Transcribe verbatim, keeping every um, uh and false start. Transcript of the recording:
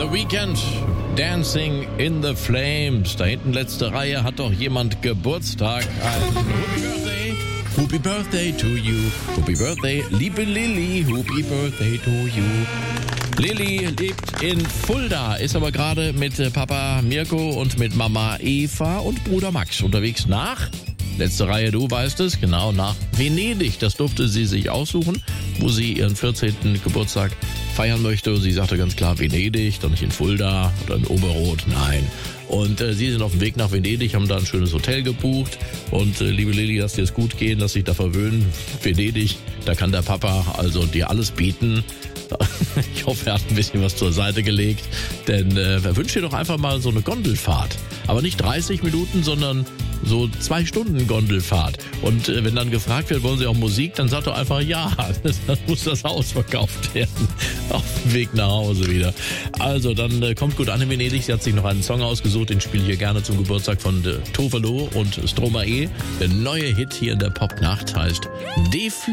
The Weeknd, Dancing in the Flames. Da hinten letzte Reihe hat doch jemand Geburtstag. Ein Happy Birthday. Happy Birthday to you. Happy Birthday, liebe Lilly. Happy Birthday to you. Lilly lebt in Fulda, ist aber gerade mit Papa Mirko und mit Mama Eva und Bruder Max unterwegs nach, letzte Reihe, du weißt es, genau, nach Venedig. Das durfte sie sich aussuchen, wo sie ihren vierzehnten Geburtstag feiern möchte. Sie sagte ganz klar Venedig, doch nicht in Fulda oder in Oberrot, nein. Und äh, sie sind auf dem Weg nach Venedig, haben da ein schönes Hotel gebucht. Und äh, liebe Lilly, lass dir es gut gehen, lass dich da verwöhnen. Venedig, da kann der Papa also dir alles bieten. Ich hoffe, er hat ein bisschen was zur Seite gelegt, denn äh, er wünscht dir doch einfach mal so eine Gondelfahrt. Aber nicht dreißig Minuten, sondern so zwei Stunden Gondelfahrt. Und äh, wenn dann gefragt wird, wollen Sie auch Musik, dann sagt doch einfach ja, dann muss das Haus verkauft werden. Auf dem Weg nach Hause wieder. Also, dann äh, kommt gut an in Venedig. Sie hat sich noch einen Song ausgesucht, den spiele ich hier gerne zum Geburtstag von äh, Tovelo und Stromae. Der neue Hit hier in der Popnacht heißt De